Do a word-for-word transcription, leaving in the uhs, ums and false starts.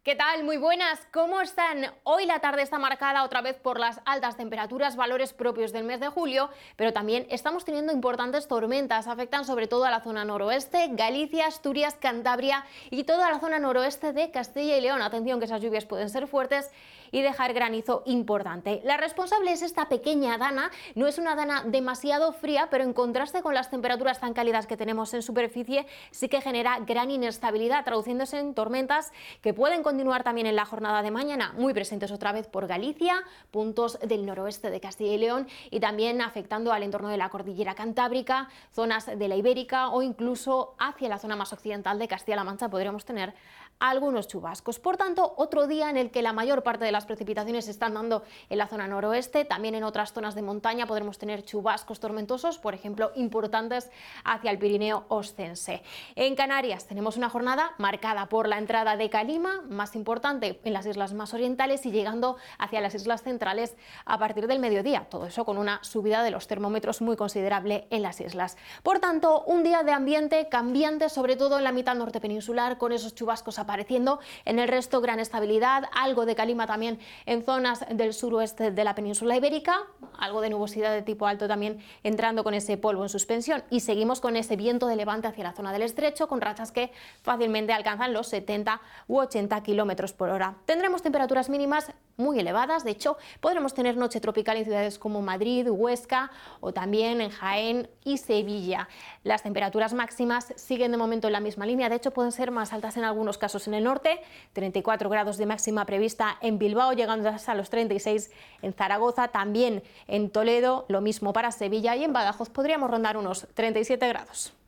¿Qué tal? Muy buenas, ¿cómo están? Hoy la tarde está marcada otra vez por las altas temperaturas, valores propios del mes de julio, pero también estamos teniendo importantes tormentas, afectan sobre todo a la zona noroeste, Galicia, Asturias, Cantabria y toda la zona noroeste de Castilla y León. Atención que esas lluvias pueden ser fuertes y dejar granizo importante. La responsable es esta pequeña dana, no es una dana demasiado fría, pero en contraste con las temperaturas tan cálidas que tenemos en superficie, sí que genera gran inestabilidad, traduciéndose en tormentas que pueden continuar también en la jornada de mañana, muy presentes otra vez por Galicia, puntos del noroeste de Castilla y León y también afectando al entorno de la cordillera cantábrica, zonas de la Ibérica o incluso hacia la zona más occidental de Castilla-La Mancha podríamos tener algunos chubascos. Por tanto, otro día en el que la mayor parte de las precipitaciones se están dando en la zona noroeste, también en otras zonas de montaña podremos tener chubascos tormentosos, por ejemplo, importantes hacia el Pirineo Oscense. En Canarias tenemos una jornada marcada por la entrada de calima, más importante en las islas más orientales y llegando hacia las islas centrales a partir del mediodía, todo eso con una subida de los termómetros muy considerable en las islas. Por tanto, un día de ambiente cambiante, sobre todo en la mitad norte peninsular, con esos chubascos apareciendo, en el resto gran estabilidad, algo de calima también en zonas del suroeste de la península ibérica, algo de nubosidad de tipo alto también entrando con ese polvo en suspensión y seguimos con ese viento de levante hacia la zona del estrecho con rachas que fácilmente alcanzan los setenta u ochenta kilómetros por hora. Tendremos temperaturas mínimas muy elevadas, de hecho podremos tener noche tropical en ciudades como Madrid, Huesca o también en Jaén y Sevilla. Las temperaturas máximas siguen de momento en la misma línea, de hecho pueden ser más altas en algunos casos en el norte, treinta y cuatro grados de máxima prevista en Bilbao, llegando hasta los treinta y seis en Zaragoza, también en Toledo, lo mismo para Sevilla y en Badajoz podríamos rondar unos treinta y siete grados.